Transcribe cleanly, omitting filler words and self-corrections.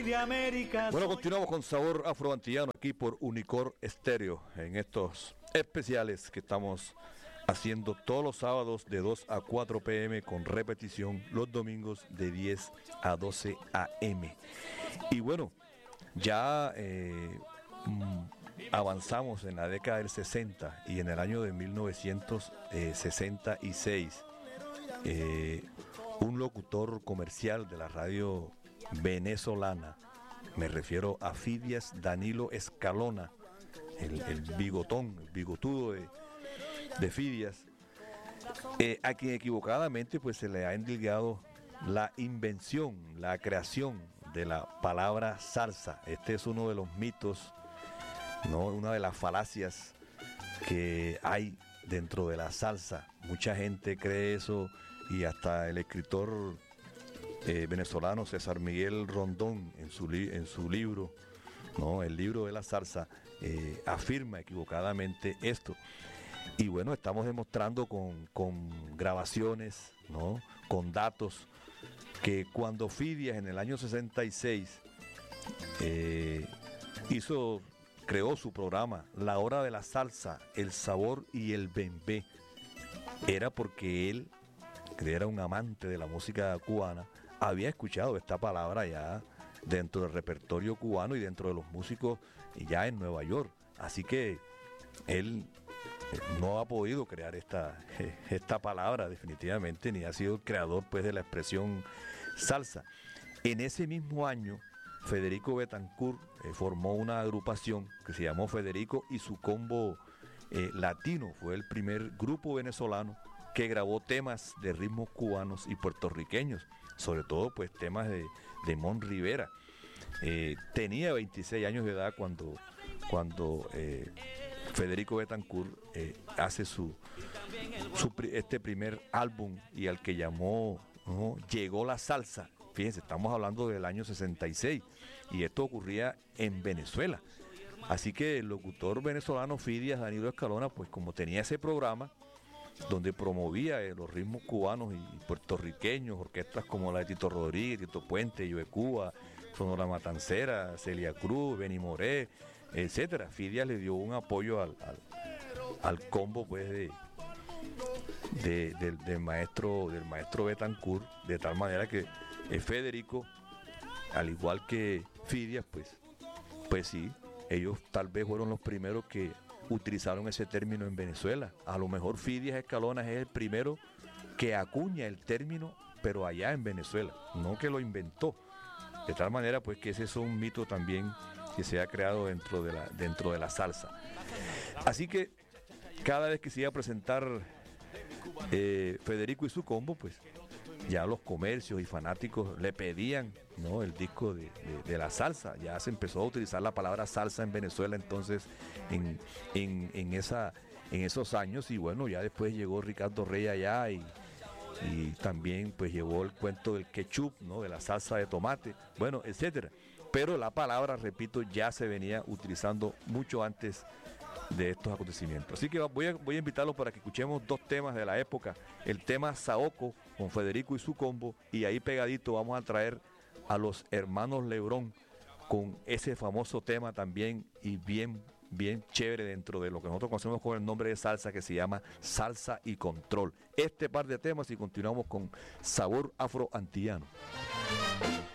Bueno, continuamos con Sabor Afroantillano aquí por Unicor Estéreo en estos especiales que estamos haciendo todos los sábados de 2 a 4 p.m. con repetición los domingos de 10 a 12 a.m. Y bueno, ya avanzamos en la década del 60 y en el año de 1966 un locutor comercial de la radio venezolana, me refiero a Fidias Danilo Escalona, el bigotón, el bigotudo de Fidias, a quien equivocadamente pues se le ha endilgado la invención, la creación de la palabra salsa. Este es uno de los mitos, ¿no? Una de las falacias que hay dentro de la salsa. Mucha gente cree eso y hasta el escritor venezolano César Miguel Rondón en su libro, ¿no? El libro de la salsa, afirma equivocadamente esto. Y bueno, estamos demostrando con grabaciones, ¿no? Con datos, que cuando Fidias en el año 66 creó su programa La Hora de la Salsa, el Sabor y el Bembé, era porque él, que era un amante de la música cubana, había escuchado esta palabra ya dentro del repertorio cubano y dentro de los músicos ya en Nueva York. Así que él no ha podido crear esta palabra definitivamente, ni ha sido el creador pues de la expresión salsa. En ese mismo año, Federico Betancur formó una agrupación que se llamó Federico y su Combo Latino. Fue el primer grupo venezolano que grabó temas de ritmos cubanos y puertorriqueños, sobre todo pues temas de Mon Rivera. Tenía 26 años de edad cuando Federico Betancur hace este primer álbum, y al que llamó, ¿no?, Llegó la Salsa. Fíjense, estamos hablando del año 66 y esto ocurría en Venezuela. Así que el locutor venezolano Fidias Danilo Escalona, pues como tenía ese programa donde promovía los ritmos cubanos y puertorriqueños, orquestas como la de Tito Rodríguez, Tito Puente, Yoe Cuba, Sonora Matancera, Celia Cruz, Benny Moré, etcétera. Fidias le dio un apoyo al combo pues del maestro Betancur, de tal manera que Federico, al igual que Fidias, pues sí, ellos tal vez fueron los primeros que utilizaron ese término en Venezuela. A lo mejor Fidias Escalona es el primero que acuña el término, pero allá en Venezuela, no que lo inventó. De tal manera pues que ese es un mito también que se ha creado dentro de la salsa. Así que cada vez que se iba a presentar Federico y su combo, pues ya los comercios y fanáticos le pedían, ¿no?, el disco de la salsa. Ya se empezó a utilizar la palabra salsa en Venezuela entonces en esos años, y bueno, ya después llegó Ricardo Rey allá y también pues llevó el cuento del ketchup, ¿no?, de la salsa de tomate, bueno, etcétera. Pero la palabra, repito, ya se venía utilizando mucho antes de estos acontecimientos. Así que voy a invitarlos para que escuchemos dos temas de la época. El tema Saoco con Federico y su combo, y ahí pegadito vamos a traer a los hermanos Lebrón con ese famoso tema también, y bien chévere dentro de lo que nosotros conocemos con el nombre de salsa, que se llama Salsa y Control. Este par de temas y continuamos con Sabor Afroantillano.